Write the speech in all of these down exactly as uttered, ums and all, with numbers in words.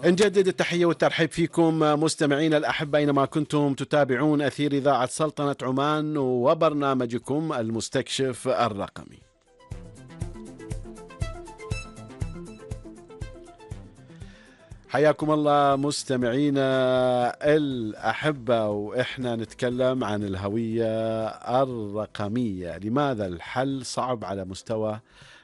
نجدد التحية والترحيب فيكم مستمعين الأحبة أينما كنتم تتابعون أثير إذاعة سلطنة عمان وبرنامجكم المستكشف الرقمي. حياكم الله مستمعينا الأحبة، وإحنا نتكلم عن الهوية الرقمية. لماذا الحل صعب على مستوى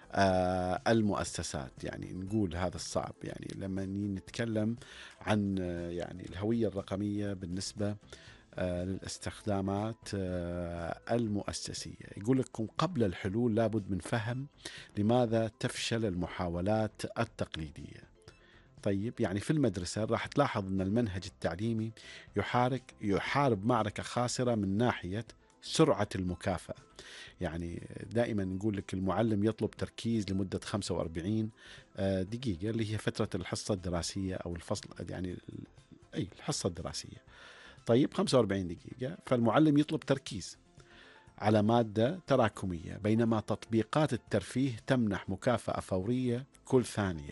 آه المؤسسات؟ يعني نقول هذا الصعب يعني لما نتكلم عن آه يعني الهوية الرقمية بالنسبة آه للاستخدامات آه المؤسسية. يقول لكم قبل الحلول لابد من فهم لماذا تفشل المحاولات التقليدية. طيب يعني في المدرسة راح تلاحظ أن المنهج التعليمي يحارب يحارب معركة خاسرة من ناحية سرعة المكافأة. يعني دائما نقول لك المعلم يطلب تركيز لمدة خمسة وأربعين دقيقة اللي هي فترة الحصة الدراسية أو الفصل، يعني أي الحصة الدراسية. طيب خمسة وأربعين دقيقة، فالمعلم يطلب تركيز على مادة تراكمية، بينما تطبيقات الترفيه تمنح مكافأة فورية كل ثانية.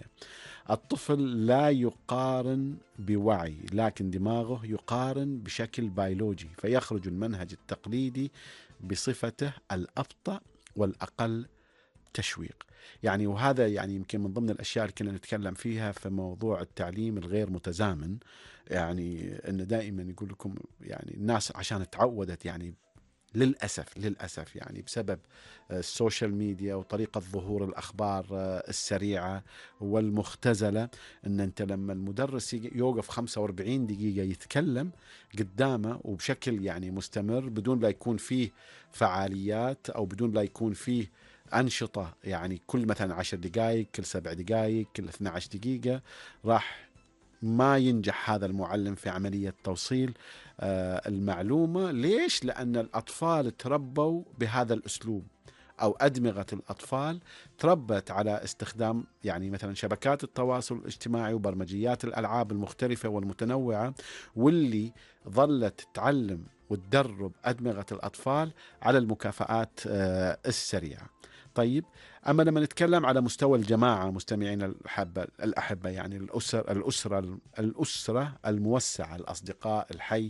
الطفل لا يقارن بوعي، لكن دماغه يقارن بشكل بيولوجي، فيخرج المنهج التقليدي بصفته الأبطأ والأقل تشويق. يعني وهذا يعني يمكن من ضمن الأشياء اللي كنا نتكلم فيها في موضوع التعليم الغير متزامن. يعني أن دائما يقول لكم يعني الناس عشان تعودت يعني للأسف للأسف يعني بسبب السوشيال ميديا وطريقة ظهور الأخبار السريعة والمختزلة، أن أنت لما المدرس يوقف خمسة وأربعين دقيقة يتكلم قدامه وبشكل يعني مستمر بدون لا يكون فيه فعاليات أو بدون لا يكون فيه أنشطة، يعني كل مثلا عشر دقائق، كل سبع دقائق، كل اثنتي عشرة دقيقة، راح ما ينجح هذا المعلم في عملية توصيل آه المعلومة. ليش؟ لأن الأطفال تربوا بهذا الأسلوب، أو أدمغة الأطفال تربت على استخدام يعني مثلا شبكات التواصل الاجتماعي وبرمجيات الألعاب المختلفة والمتنوعة، واللي ظلت تعلم وتدرب أدمغة الأطفال على المكافآت آه السريعة. طيب أما لما نتكلم على مستوى الجماعة مستمعين الأحبة الأحبة يعني الأسرة الأسرة الأسرة الموسعة، الأصدقاء، الحي،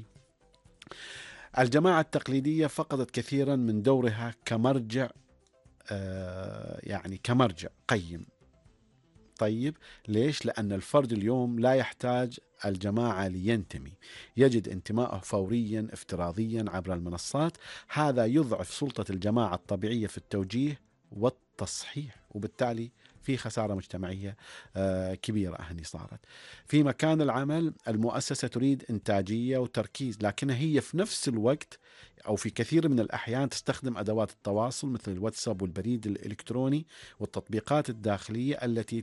الجماعة التقليدية فقدت كثيرا من دورها كمرجع آه يعني كمرجع قيم. طيب ليش؟ لأن الفرد اليوم لا يحتاج الجماعة لينتمي، يجد انتماءه فوريا افتراضيا عبر المنصات. هذا يضعف سلطة الجماعة الطبيعية في التوجيه والتصحيح، وبالتالي في خسارة مجتمعية كبيرة هني صارت. في مكان العمل المؤسسة تريد إنتاجية وتركيز، لكنها هي في نفس الوقت أو في كثير من الأحيان تستخدم أدوات التواصل مثل الواتساب والبريد الإلكتروني والتطبيقات الداخلية التي